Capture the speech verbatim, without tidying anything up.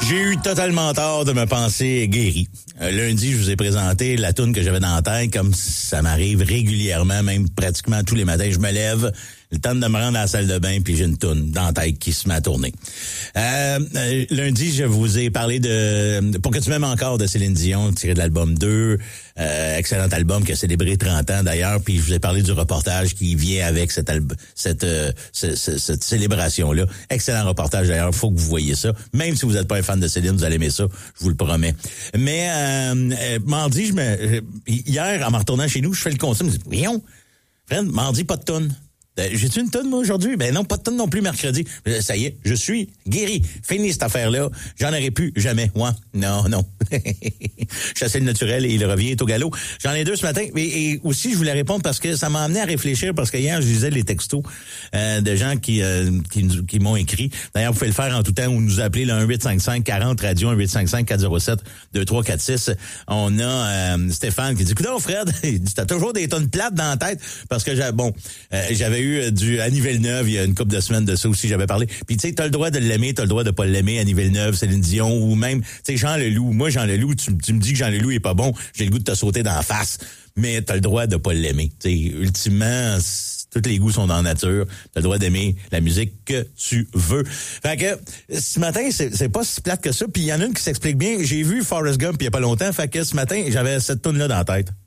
J'ai eu totalement tort de me penser guéri. Euh, lundi, je vous ai présenté la toune que j'avais dans la tête, comme ça m'arrive régulièrement, même pratiquement tous les matins. Je me lève, le temps de me rendre à la salle de bain, puis j'ai une toune dans la tête qui se met à tourner. Euh, euh, lundi, je vous ai parlé de Pour que tu m'aimes encore de Céline Dion, tiré de l'album deux. Euh, excellent album qui a célébré trente ans d'ailleurs, puis je vous ai parlé du reportage qui vient avec cet album, cette, euh, ce, ce, cette célébration-là. Excellent reportage d'ailleurs, faut que vous voyez ça. Même si vous n'êtes pas un fan de Céline, vous allez aimer ça, je vous le promets. Mais euh, euh, mardi, je me euh, hier, en me retournant chez nous, je fais le constat, je me dis, voyons, Fred, mardi, pas de toune. Euh, j'ai-tu une tonne, moi, aujourd'hui? Ben non, pas de tonne non plus mercredi. Euh, ça y est, je suis guéri. Fini cette affaire-là. J'en aurai plus jamais. Ouais. Non, non. Chasser le naturel et il revient au galop. J'en ai deux ce matin. Et, et aussi, je voulais répondre parce que ça m'a amené à réfléchir parce que hier, je lisais les textos euh, de gens qui, euh, qui, qui m'ont écrit. D'ailleurs, vous pouvez le faire en tout temps ou nous appeler le un huit cinq cinq quarante radio, un huit cinq cinq quatre zéro sept deux trois quatre six. On a euh, Stéphane qui dit, écoute, Fred, il dit, t'as toujours des tonnes plates dans la tête parce que j'ai, bon, euh, j'avais eu du Annie Villeneuve, il y a une couple de semaines de ça aussi, j'avais parlé. Puis tu sais, t'as le droit de l'aimer, t'as le droit de pas l'aimer, Annie Villeneuve, Céline Dion, ou même, tu sais, Jean Leloup. Moi, Jean Leloup, tu, tu me dis que Jean Leloup est pas bon, j'ai le goût de te sauter dans la face, mais t'as le droit de pas l'aimer. Tu sais, ultimement, tous les goûts sont dans la nature. T'as le droit d'aimer la musique que tu veux. Fait que, ce matin, c'est, c'est pas si plate que ça. Puis il y en a une qui s'explique bien. J'ai vu Forrest Gump il y a pas longtemps. Fait que ce matin, j'avais cette toune-là dans la tête.